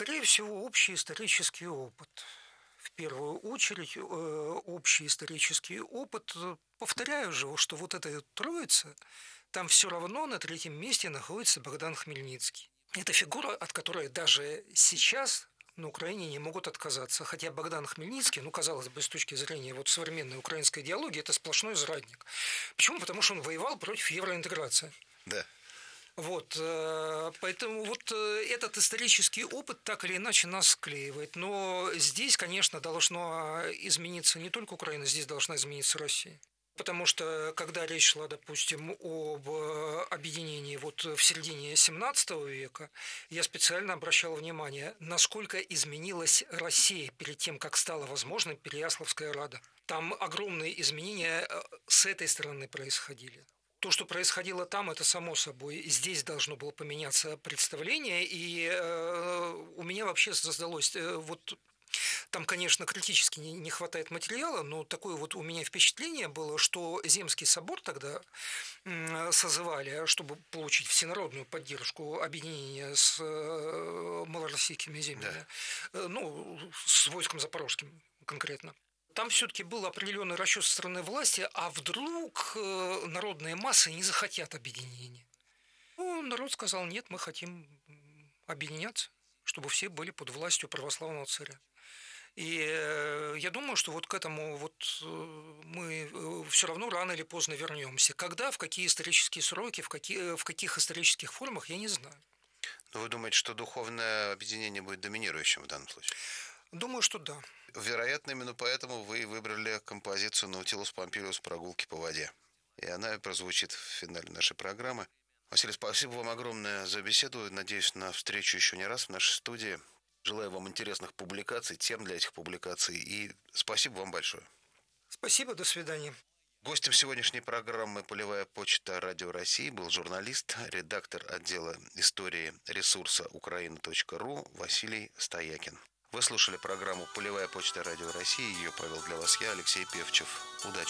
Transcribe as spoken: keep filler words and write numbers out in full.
Скорее всего, общий исторический опыт. В первую очередь, э, общий исторический опыт. Повторяю же, что вот эта троица, там все равно на третьем месте находится Богдан Хмельницкий. Это фигура, от которой даже сейчас на Украине не могут отказаться. Хотя Богдан Хмельницкий, ну, казалось бы, с точки зрения вот современной украинской идеологии, это сплошной зрадник. Почему? Потому что он воевал против евроинтеграции. Да. Вот, поэтому вот этот исторический опыт так или иначе нас склеивает. Но здесь, конечно, должно измениться не только Украина, здесь должна измениться Россия. Потому что, когда речь шла, допустим, об объединении вот в середине семнадцатого века, я специально обращал внимание, насколько изменилась Россия перед тем, как стала возможной Переяславская Рада. Там огромные изменения с этой стороны происходили. То, что происходило там, это само собой. Здесь должно было поменяться представление, и э, у меня вообще создалось э, вот. Там, конечно, критически не, не хватает материала, но такое вот у меня впечатление было, что Земский собор тогда э, созывали, чтобы получить всенародную поддержку объединения с э, малороссийскими землями, да. э, ну, с войском запорожским конкретно. Там все-таки был определенный расчет со стороны власти, а вдруг э, народные массы не захотят объединения. Ну, народ сказал, нет, мы хотим объединяться, чтобы все были под властью православного царя. И э, я думаю, что вот к этому вот э, мы э, все равно рано или поздно вернемся. Когда, в какие исторические сроки, в, какие, в каких исторических формах, я не знаю. Но вы думаете, что духовное объединение будет доминирующим в данном случае? Думаю, что да. Вероятно, именно поэтому вы выбрали композицию «Наутилус Помпилиус. Прогулки по воде». И она прозвучит в финале нашей программы. Василий, спасибо вам огромное за беседу. Надеюсь на встречу еще не раз в нашей студии. Желаю вам интересных публикаций, тем для этих публикаций. И спасибо вам большое. Спасибо, до свидания. Гостем сегодняшней программы «Полевая почта Радио России» был журналист, редактор отдела истории ресурса украина точка ру Василий Стоякин. Вы слушали программу «Полевая почта Радио России». Ее провел для вас я, Алексей Певчев. Удачи!